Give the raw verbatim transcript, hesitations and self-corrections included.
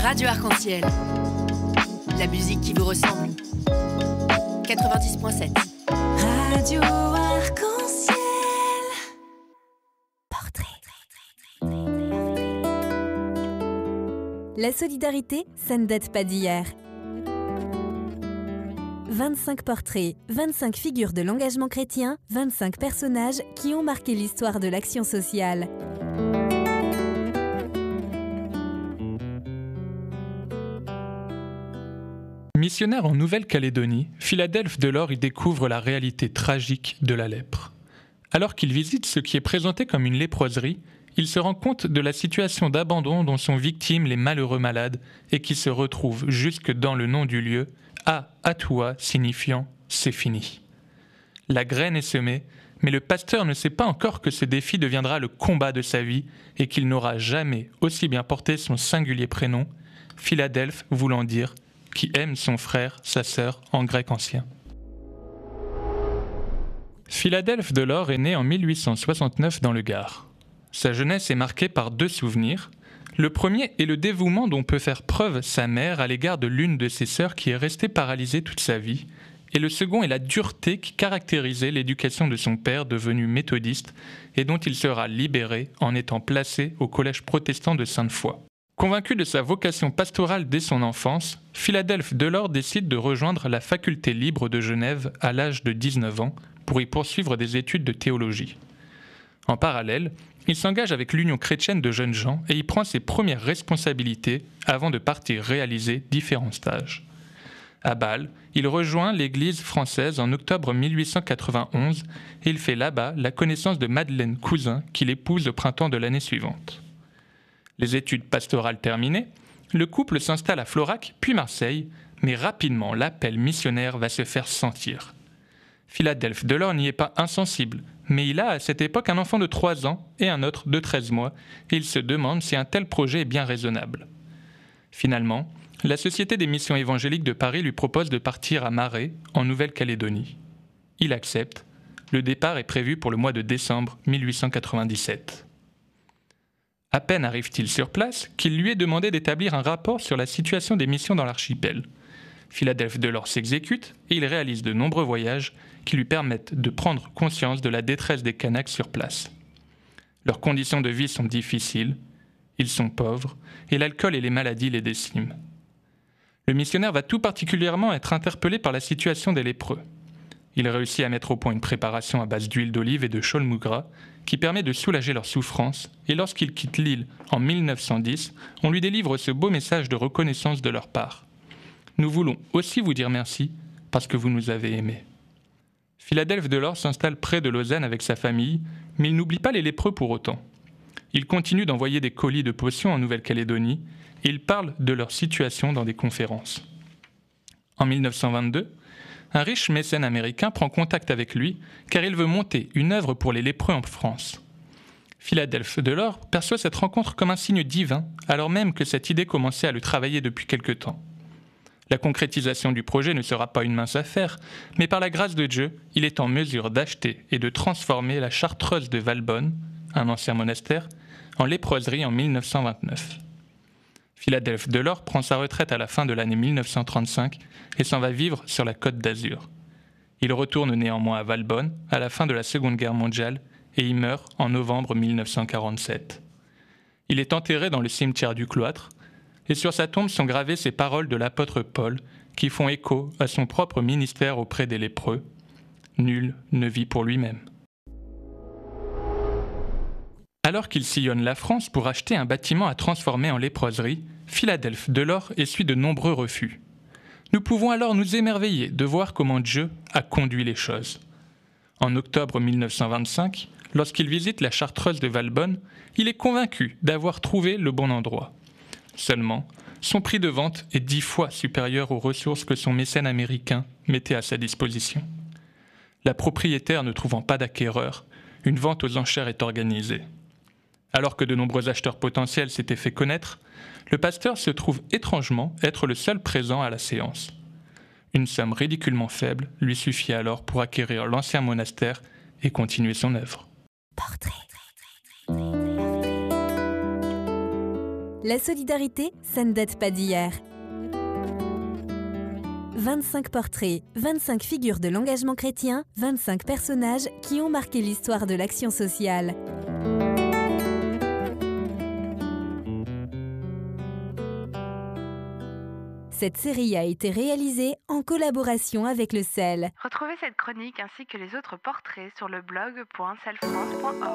Radio Arc-en-Ciel. La musique qui vous ressemble. quatre-vingt-dix virgule sept. Radio Arc-en-Ciel. Portrait. La solidarité, ça ne date pas d'hier. vingt-cinq portraits, vingt-cinq figures de l'engagement chrétien, vingt-cinq personnages qui ont marqué l'histoire de l'action sociale. Missionnaire en Nouvelle-Calédonie, Philadelphe Delors y découvre la réalité tragique de la lèpre. Alors qu'il visite ce qui est présenté comme une léproserie, il se rend compte de la situation d'abandon dont sont victimes les malheureux malades et qui se retrouvent jusque dans le nom du lieu, à Atua, signifiant « c'est fini ». La graine est semée, mais le pasteur ne sait pas encore que ce défi deviendra le combat de sa vie et qu'il n'aura jamais aussi bien porté son singulier prénom, Philadelphe voulant dire « qui aime son frère, sa sœur » en grec ancien. Philadelphe Delors est né en mille huit cent soixante-neuf dans le Gard. Sa jeunesse est marquée par deux souvenirs. Le premier est le dévouement dont peut faire preuve sa mère à l'égard de l'une de ses sœurs qui est restée paralysée toute sa vie, et le second est la dureté qui caractérisait l'éducation de son père devenu méthodiste et dont il sera libéré en étant placé au collège protestant de Sainte-Foy. Convaincu de sa vocation pastorale dès son enfance, Philadelphe Delors décide de rejoindre la faculté libre de Genève à l'âge de dix-neuf ans pour y poursuivre des études de théologie. En parallèle, il s'engage avec l'Union chrétienne de jeunes gens et y prend ses premières responsabilités avant de partir réaliser différents stages. À Bâle, il rejoint l'Église française en octobre mille huit cent quatre-vingt-onze et il fait là-bas la connaissance de Madeleine Cousin qu'il épouse au printemps de l'année suivante. Les études pastorales terminées, le couple s'installe à Florac puis Marseille, mais rapidement l'appel missionnaire va se faire sentir. Philadelphe Delors n'y est pas insensible, mais il a à cette époque un enfant de trois ans et un autre de treize mois, et il se demande si un tel projet est bien raisonnable. Finalement, la Société des missions évangéliques de Paris lui propose de partir à Marais, en Nouvelle-Calédonie. Il accepte. Le départ est prévu pour le mois de décembre mille huit cent quatre-vingt-dix-sept. À peine arrive-t-il sur place qu'il lui est demandé d'établir un rapport sur la situation des missions dans l'archipel. Philadelphe Delors s'exécute et il réalise de nombreux voyages qui lui permettent de prendre conscience de la détresse des Kanaks sur place. Leurs conditions de vie sont difficiles, ils sont pauvres et l'alcool et les maladies les déciment. Le missionnaire va tout particulièrement être interpellé par la situation des lépreux. Il réussit à mettre au point une préparation à base d'huile d'olive et de chaulme gras qui permet de soulager leurs souffrances et lorsqu'il quitte l'île en mille neuf cent dix, on lui délivre ce beau message de reconnaissance de leur part. Nous voulons aussi vous dire merci parce que vous nous avez aimés. Philadelphe Delors s'installe près de Lausanne avec sa famille, mais il n'oublie pas les lépreux pour autant. Il continue d'envoyer des colis de potions en Nouvelle-Calédonie et il parle de leur situation dans des conférences. En mille neuf cent vingt-deux, un riche mécène américain prend contact avec lui car il veut monter une œuvre pour les lépreux en France. Philadelphe Delors perçoit cette rencontre comme un signe divin alors même que cette idée commençait à le travailler depuis quelque temps. La concrétisation du projet ne sera pas une mince affaire, mais par la grâce de Dieu, il est en mesure d'acheter et de transformer la chartreuse de Valbonne, un ancien monastère, en léproserie en mille neuf cent vingt-neuf. Philadelphe Delors prend sa retraite à la fin de l'année mille neuf cent trente-cinq et s'en va vivre sur la Côte d'Azur. Il retourne néanmoins à Valbonne à la fin de la Seconde Guerre mondiale et y meurt en novembre mille neuf cent quarante-sept. Il est enterré dans le cimetière du cloître, et sur sa tombe sont gravées ces paroles de l'apôtre Paul qui font écho à son propre ministère auprès des lépreux. Nul ne vit pour lui-même. Alors qu'il sillonne la France pour acheter un bâtiment à transformer en léproserie, Philadelphe Delors essuie de nombreux refus. Nous pouvons alors nous émerveiller de voir comment Dieu a conduit les choses. En octobre mille neuf cent vingt-cinq, lorsqu'il visite la chartreuse de Valbonne, il est convaincu d'avoir trouvé le bon endroit. Seulement, son prix de vente est dix fois supérieur aux ressources que son mécène américain mettait à sa disposition. La propriétaire ne trouvant pas d'acquéreur, une vente aux enchères est organisée. Alors que de nombreux acheteurs potentiels s'étaient fait connaître, le pasteur se trouve étrangement être le seul présent à la séance. Une somme ridiculement faible lui suffit alors pour acquérir l'ancien monastère et continuer son œuvre. Portrait. La solidarité, ça ne date pas d'hier. vingt-cinq portraits, vingt-cinq figures de l'engagement chrétien, vingt-cinq personnages qui ont marqué l'histoire de l'action sociale. Cette série a été réalisée en collaboration avec le C E L. Retrouvez cette chronique ainsi que les autres portraits sur le blog point selfrance point org.